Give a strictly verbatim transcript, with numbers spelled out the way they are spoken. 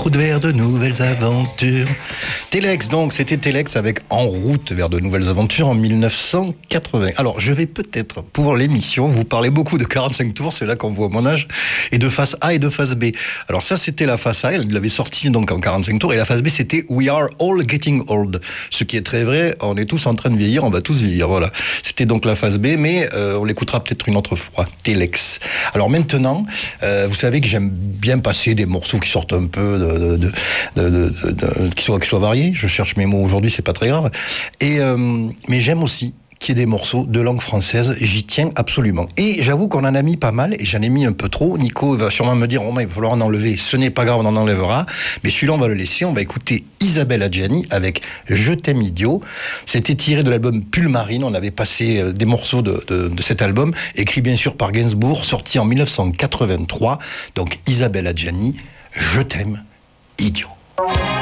route vers de nouvelles aventures. Telex, donc, c'était Telex avec En route vers de nouvelles aventures en dix-neuf cent quatre-vingts. Alors, je vais peut-être, pour l'émission, vous parler beaucoup de quarante-cinq tours, c'est là qu'on voit mon âge, et de face A et de face B. Alors ça, c'était la face A, elle l'avait sortie donc en quarante-cinq tours, et la face B, c'était We are all getting old. Ce qui est très vrai, on est tous en train de vieillir, on va tous vieillir, voilà. C'était donc la face B, mais euh, on l'écoutera peut-être une autre fois. Telex. Alors maintenant, euh, vous savez que j'aime bien passer des morceaux qui sortent un peu de, de, de, de, de, de, de qui soient, qui soient variés. Je cherche mes mots aujourd'hui, c'est pas très grave. Et euh, mais j'aime aussi qu'il y ait des morceaux de langue française, j'y tiens absolument. Et j'avoue qu'on en a mis pas mal, et j'en ai mis un peu trop. Nico va sûrement me dire, oh, il va falloir en enlever. Ce n'est pas grave, on en enlèvera. Mais celui-là, on va le laisser. On va écouter Isabelle Adjani avec Je t'aime idiot. C'était tiré de l'album Pull Marine. On avait passé des morceaux de, de, de cet album, écrit bien sûr par Gainsbourg, sorti en dix-neuf cent quatre-vingt-trois. Donc Isabelle Adjani, Je t'aime idiot.